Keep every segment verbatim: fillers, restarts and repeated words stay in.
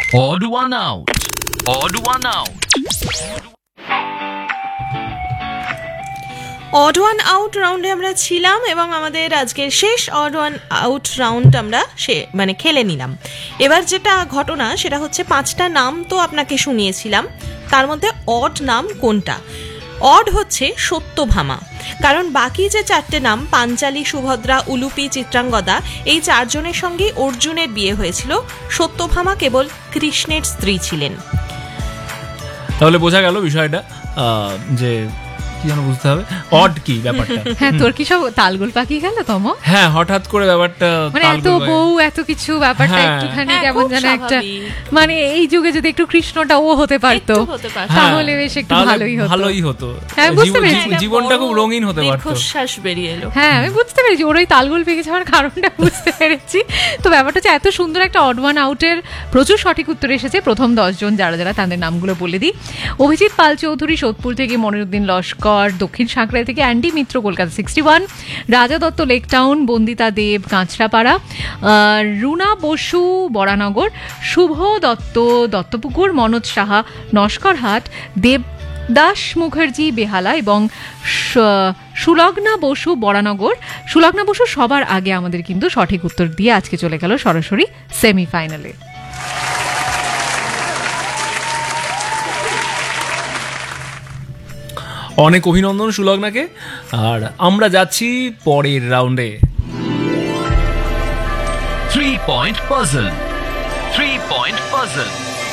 Odd one out. Odd one out. Odd one out রাউন্ডে আমরা ছিলাম এবং আমাদের আজকের শেষ অড ওয়ান আউট রাউন্ড আমরা সে মানে খেলে নিলাম। এবার যেটা ঘটনা সেটা হচ্ছে পাঁচটা নাম তো আপনাকে শুনিয়েছিলাম, তার মধ্যে অড নাম কোনটা? অড হচ্ছে সত্যভামা, কারণ বাকি যে চারটে নাম পাঞ্চালী, সুভদ্রা, উলুপি, চিত্রাঙ্গদা, এই চারজনের সঙ্গেই অর্জুনের বিয়ে হয়েছিল। সত্যভামা কেবল কৃষ্ণের স্ত্রী ছিলেন। তাহলে বোঝা গেল বিষয়টা যে কি যেন বুঝতে হবে অড কি ব্যাপারটা। হ্যাঁ, তোর কি সব তালগোল পাকিয়ে গেল তম? হ্যাঁ, হঠাৎ করে ব্যাপারটা মানে এত বউ এত কিছু ব্যাপারটা একটুখানি কেমন যেন একটা, মানে এই যুগে যদি একটু কৃষ্ণটা ও হতে পারতো তাহলে বেশ একটু ভালোই হতো ভালোই হতো হ্যাঁ, বুঝতে পেরেছি, জীবনটা খুব রঙিন হতে পারতো। দীর্ঘশ্বাস বেরিয়ে এলো। হ্যাঁ, আমি বুঝতে পেরেছি ওর ওই তালগোল পেকে যাওয়ার কারণটা বুঝতে পেরেছি। তো ব্যাপারটা হচ্ছে এত সুন্দর একটা অড ওয়ান আউটের প্রচুর সঠিক উত্তর এসেছে। প্রথম দশজন যারা যারা তাদের নামগুলো বলে দিই। অভিজিৎ পাল চৌধুরী সোদপুর থেকে, মনিরুদ্দিন লস্কর দক্ষিণ সাঁকড়াই থেকে, অ্যান্ডি মিত্র কলকাতা সিক্সটি ওয়ান, রাজা দত্ত লেক টাউন, বন্দিতা দেব কাঁচরাপাড়া, রুনা বসু বরানগর, শুভ দত্ত দত্তপুকুর, মনোজ সাহা নস্করহাট, দেবদাস মুখার্জি বেহালা এবং সুলগ্না বসু বরানগর। সুলগ্না বসু সবার আগে আমাদের কিন্তু সঠিক উত্তর দিয়ে আজকে চলে গেল সরাসরি সেমিফাইনালে। অনেক অভিনন্দন সুলগ্নাকে। আর আমরা যাচ্ছি পরের রাউন্ডে। Three point puzzle. Three point puzzle.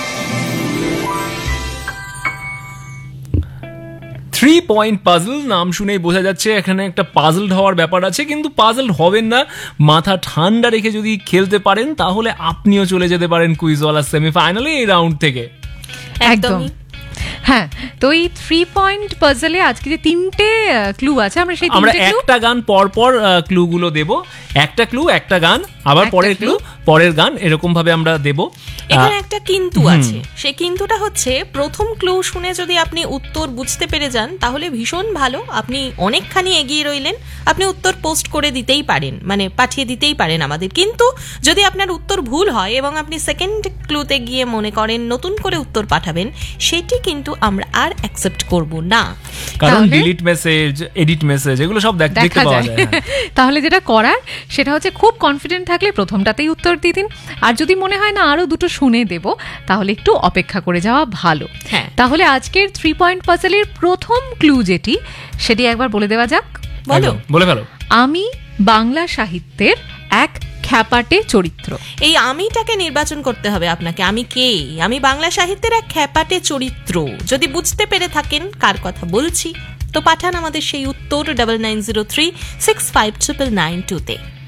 Three point puzzle নাম শুনেই বোঝা যাচ্ছে এখানে একটা পাজলড হওয়ার ব্যাপার আছে, কিন্তু পাজলড হবেন না। মাথা ঠান্ডা রেখে যদি খেলতে পারেন তাহলে আপনিও চলে যেতে পারেন কুইজওয়ালা সেমিফাইনালে এই রাউন্ড থেকে। একদম হ্যাঁ। তো এই থ্রি পয়েন্ট পাজলে আজকে যে তিনটে ক্লু আছে, আমরা সেই আমরা একটা গান পর পর ক্লু গুলো দেব। একটা ক্লু একটা গান, আবার পরের ক্লু পরের গান, এরকম ভাবে আমরা দেব। এখানে একটা কিন্তু আছে, সেই কিন্তুটা হচ্ছে প্রথম ক্লু শুনে যদি আপনি উত্তর বুঝতে পেরে যান তাহলে ভীষণ ভালো, আপনি অনেকখানি এগিয়ে রইলেন, আপনি উত্তর পোস্ট করে দিতেই পারেন, মানে পাঠিয়ে দিতেই পারেন আমাদের। কিন্তু যদি আপনার উত্তর ভুল হয় এবং আপনি সেকেন্ড ক্লুতে গিয়ে মনে করেন নতুন করে উত্তর পাঠাবেন, সেটি কিন্তু আমরা আর অ্যাকসেপ্ট করব না, কারণ ডিলিট মেসেজ, এডিট মেসেজ এগুলো সব দেখতে পাওয়া যায়। তাহলে যেটা করার সেটা হচ্ছে খুব কনফিডেন্ট থাকলে প্রথমটাতেই উত্তর দিয়ে দিন, আর যদি মনে হয় না আরো দুটো শুনে দেব তাহলে একটু অপেক্ষা করে যাওয়া ভালো। হ্যাঁ, তাহলে আজকের থ্রি পয়েন্ট পাজলের প্রথম ক্লু যেটি সেটি একবার বলে দেওয়া যাক। বলো, বলে ফেলো। আমি বাংলা সাহিত্যের এক খ্যাপাটে চরিত্র। এই আমিটাকে নির্বাচন করতে হবে আপনাকে। আমি কে? আমি বাংলা সাহিত্যের এক খ্যাপাটে চরিত্র। যদি বুঝতে পেরে থাকেন কার কথা বলছি তো পাঠান আমাদের সেই উত্তর double nine zero three six five triple nine two তে।